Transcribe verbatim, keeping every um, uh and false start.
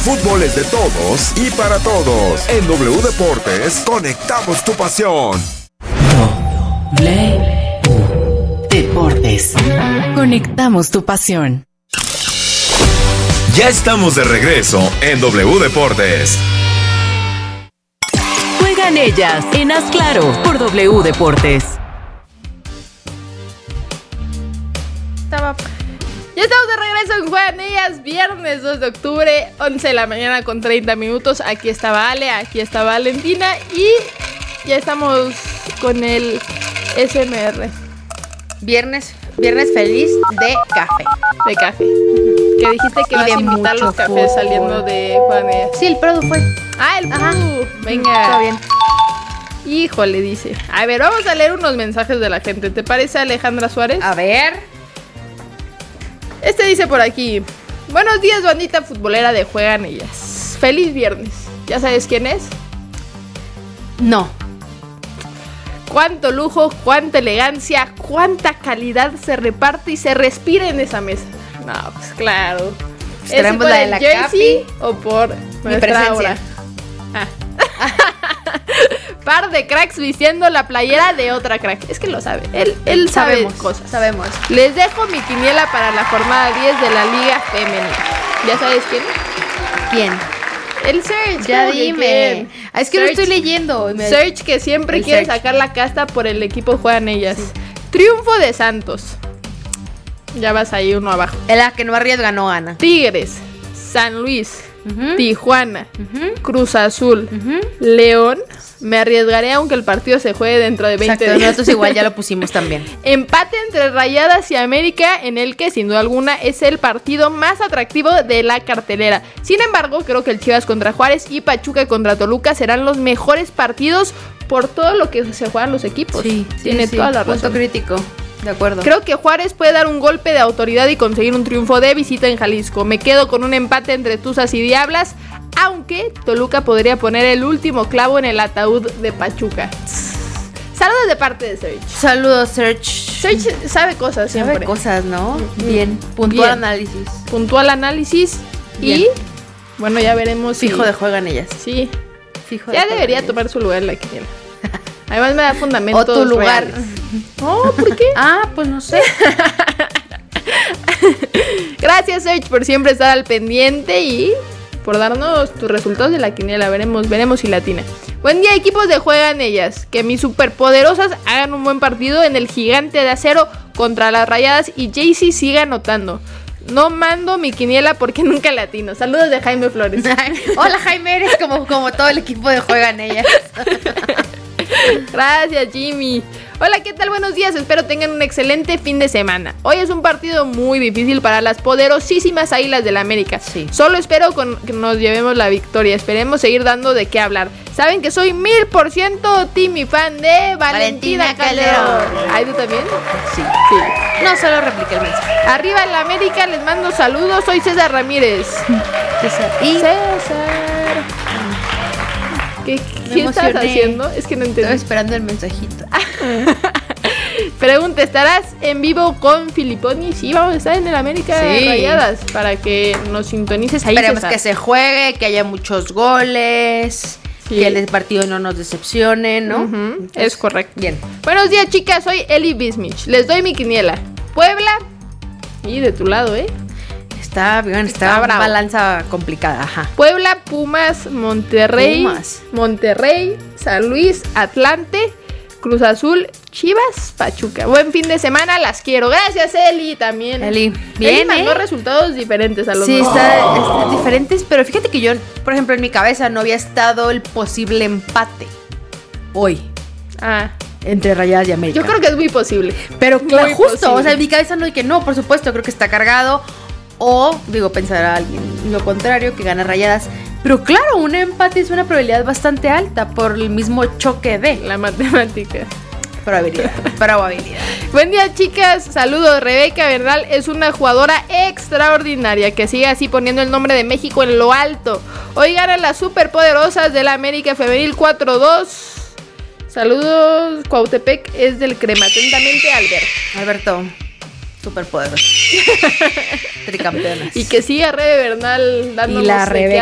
fútbol es de todos y para todos. En W Deportes, conectamos tu pasión. W Deportes. Conectamos tu pasión. Ya estamos de regreso en W Deportes. Juegan ellas en Haz Claro por W Deportes. Estaba... Ya estamos de regreso en Juegan Ellas, viernes dos de octubre, once de la mañana con treinta minutos. Aquí está Vale, aquí está Valentina y ya estamos con el S M R. Viernes, viernes feliz de café. De café. Que dijiste que Y vas de a invitar mucho los cafés fútbol. saliendo de Juegan Ellas. Sí, el Produ fue. Ah, el Ajá. Pu. Venga. Está bien. Híjole, dice. A ver, vamos a leer unos mensajes de la gente. ¿Te parece, Alejandra Suárez? A ver. Este dice por aquí: buenos días, bandita futbolera de Juegan Ellas. Feliz viernes. ¿Ya sabes quién es? No. Cuánto lujo, cuánta elegancia, cuánta calidad se reparte y se respira en esa mesa. No, pues claro. Pues ¿Es tenemos por la de el la jersey o por Mi nuestra presencia. aura? Ah. Par de cracks vistiendo la playera de otra crack. Es que lo sabe. Él, él sabe Sabemos, cosas. sabemos. Les dejo mi quiniela para la jornada diez de la Liga Femenina. ¿Ya sabes quién? ¿Quién? El Serge. Ya ¿cómo que dime. quién? Ah, es que no Serge. estoy leyendo. y me- Serge, que siempre El quiere Serge. sacar la casta por el equipo Juegan Ellas. Triunfo de Santos. Ya vas ahí uno abajo. En la que no arriesga no gana. Tigres, San Luis, Ujú. Tijuana, Ujú. Cruz Azul, Ujú. León. Me arriesgaré aunque el partido se juegue dentro de veinte Exacto, días. nosotros igual ya lo pusimos también. Empate entre Rayadas y América, en el que sin duda alguna es el partido más atractivo de la cartelera. Sin embargo, creo que el Chivas contra Juárez y Pachuca contra Toluca serán los mejores partidos por todo lo que se juegan los equipos. Tiene sí. toda la Punto razón. crítico. De acuerdo. Creo que Juárez puede dar un golpe de autoridad y conseguir un triunfo de visita en Jalisco. Me quedo con un empate entre Tuzas y Diablas, aunque Toluca podría poner el último clavo en el ataúd de Pachuca. Saludos de parte de Serge. Saludos, Serge. Serge sabe cosas siempre. Sabe cosas, ¿no? Bien. Puntual Bien. análisis. Puntual análisis y Bien. bueno, ya veremos si... Fijo de juegan ellas. Sí, Fijo de ya juegan debería ellas. tomar su lugar en la quiniela. Además me da fundamentos O tu lugar. reales. No, ¿por qué? Ah, pues no sé. Gracias, Serge, por siempre estar al pendiente y por darnos tus resultados de la quiniela. Veremos, veremos si latina. Buen día, equipos de Juegan Ellas. Que mis superpoderosas hagan un buen partido en el Gigante de Acero contra las Rayadas y Jaycee siga anotando. No mando mi quiniela porque nunca latino. Saludos de Jaime Flores. Hola, Jaime, eres como, como todo el equipo de juegan ellas. Gracias, Jimmy. Hola, ¿qué tal? Buenos días. Espero tengan un excelente fin de semana. Hoy es un partido muy difícil para las poderosísimas Águilas del la América. Sí. Solo espero con que nos llevemos la victoria. Esperemos seguir dando de qué hablar. Saben que soy mil por ciento team y fan de Valentina, Valentina Calderón. Calderón. ¿Ay, tú también? Sí. Sí. No, solo repliqué el mensaje. Arriba en la América, les mando saludos. Soy César Ramírez. Y César. ¿Qué, Me ¿qué estás emocioné. haciendo? Es que no estaba entendí. esperando el mensajito. Pregunta, ¿estarás en vivo con Filiponi? Sí, vamos a estar en el América Sí. Rayadas para que nos sintonices ahí, Esperemos César. que se juegue, que haya muchos goles, Sí. que el partido no nos decepcione, ¿no? Ujú, Entonces, es correcto. Bien. Buenos días, chicas, soy Eli Bismich. Les doy mi quiniela. Puebla. Y de tu lado, ¿eh? Está bien, está, Está una bravo. balanza complicada, ajá. Puebla, Pumas, Monterrey, Pumas. Monterrey, San Luis, Atlante, Cruz Azul, Chivas, Pachuca. Buen fin de semana, las quiero. Gracias, Eli, también. Eli, Eli bien, mandó ¿eh? resultados diferentes a los Sí, nuestros. está, está diferentes, pero fíjate que yo, por ejemplo, en mi cabeza no había estado el posible empate hoy Ah, entre Rayadas y América. yo creo que es muy posible. Pero claro, Muy justo, posible. o sea, en mi cabeza no dije no, por supuesto, creo que está cargado. O, digo, pensará alguien lo contrario, que gana Rayadas. Pero claro, un empate es una probabilidad bastante alta por el mismo choque de La matemática. probabilidad. probabilidad. Buen día, chicas. Saludos. Rebeca Bernal es una jugadora extraordinaria que sigue así poniendo el nombre de México en lo alto. Hoy ganan las superpoderosas de la América Femenil cuatro dos. Saludos. Cuautepec es del Crema. Atentamente, Albert. Alberto, superpoderoso. Tricampeonas. Y que siga Rebe Bernal dándonos Y la de qué Rebeca